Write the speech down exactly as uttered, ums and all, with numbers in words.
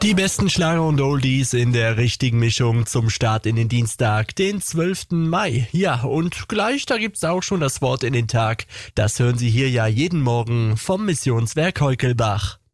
Die besten Schlager und Oldies in der richtigen Mischung zum Start in den Dienstag, den zwölften Mai. Ja, und gleich, da gibt's auch schon das Wort in den Tag. Das hören Sie hier ja jeden Morgen vom Missionswerk Heukelbach.